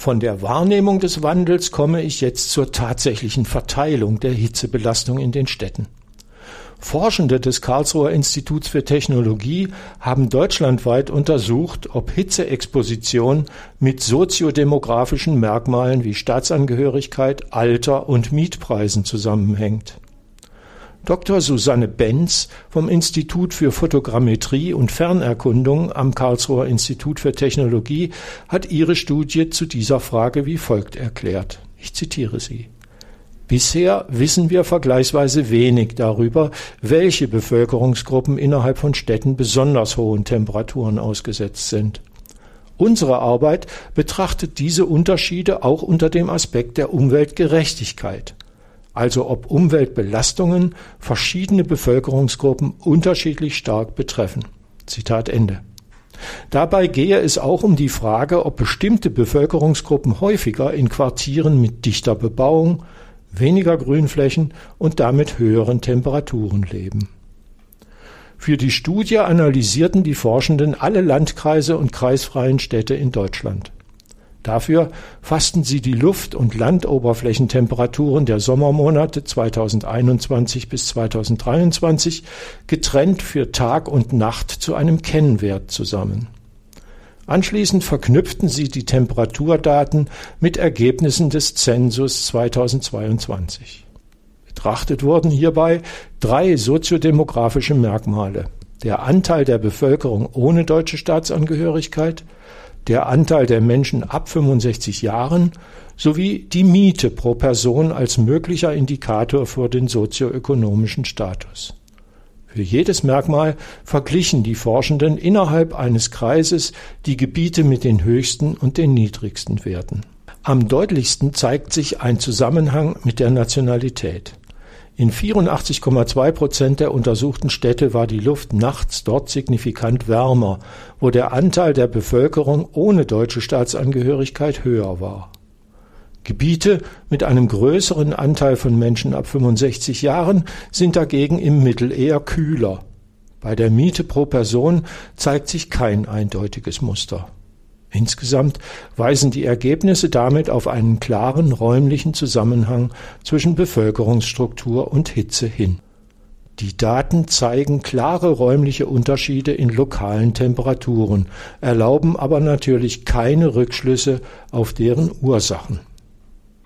Von der Wahrnehmung des Wandels komme ich jetzt zur tatsächlichen Verteilung der Hitzebelastung in den Städten. Forschende des Karlsruher Instituts für Technologie haben deutschlandweit untersucht, ob Hitzeexposition mit soziodemografischen Merkmalen wie Staatsangehörigkeit, Alter und Mietpreisen zusammenhängt. Dr. Susanne Benz vom Institut für Fotogrammetrie und Fernerkundung am Karlsruher Institut für Technologie hat ihre Studie zu dieser Frage wie folgt erklärt. Ich zitiere sie. Bisher wissen wir vergleichsweise wenig darüber, welche Bevölkerungsgruppen innerhalb von Städten besonders hohen Temperaturen ausgesetzt sind. Unsere Arbeit betrachtet diese Unterschiede auch unter dem Aspekt der Umweltgerechtigkeit, also ob Umweltbelastungen verschiedene Bevölkerungsgruppen unterschiedlich stark betreffen. Zitat Ende. Dabei gehe es auch um die Frage, ob bestimmte Bevölkerungsgruppen häufiger in Quartieren mit dichter Bebauung, weniger Grünflächen und damit höheren Temperaturen leben. Für die Studie analysierten die Forschenden alle Landkreise und kreisfreien Städte in Deutschland. Dafür fassten sie die Luft- und Landoberflächentemperaturen der Sommermonate 2021 bis 2023 getrennt für Tag und Nacht zu einem Kennwert zusammen. Anschließend verknüpften sie die Temperaturdaten mit Ergebnissen des Zensus 2022. Betrachtet wurden hierbei 3 soziodemografische Merkmale: der Anteil der Bevölkerung ohne deutsche Staatsangehörigkeit, der Anteil der Menschen ab 65 Jahren sowie die Miete pro Person als möglicher Indikator für den sozioökonomischen Status. Für jedes Merkmal verglichen die Forschenden innerhalb eines Kreises die Gebiete mit den höchsten und den niedrigsten Werten. Am deutlichsten zeigt sich ein Zusammenhang mit der Nationalität. In 84,2% der untersuchten Städte war die Luft nachts dort signifikant wärmer, wo der Anteil der Bevölkerung ohne deutsche Staatsangehörigkeit höher war. Gebiete mit einem größeren Anteil von Menschen ab 65 Jahren sind dagegen im Mittel eher kühler. Bei der Miete pro Person zeigt sich kein eindeutiges Muster. Insgesamt weisen die Ergebnisse damit auf einen klaren räumlichen Zusammenhang zwischen Bevölkerungsstruktur und Hitze hin. Die Daten zeigen klare räumliche Unterschiede in lokalen Temperaturen, erlauben aber natürlich keine Rückschlüsse auf deren Ursachen.